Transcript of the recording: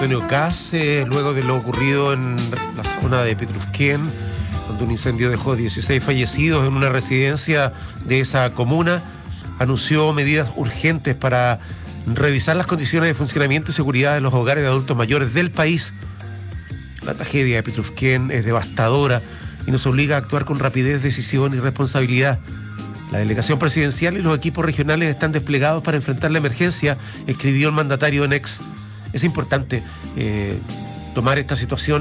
Antonio Kass, luego de lo ocurrido en la zona de Petrufquén, donde un incendio dejó 16 fallecidos en una residencia de esa comuna, anunció medidas urgentes para revisar las condiciones de funcionamiento y seguridad de los hogares de adultos mayores del país. La tragedia de Petrufquén es devastadora y nos obliga a actuar con rapidez, decisión y responsabilidad. La delegación presidencial y los equipos regionales están desplegados para enfrentar la emergencia, escribió el mandatario en X. Es importante tomar esta situación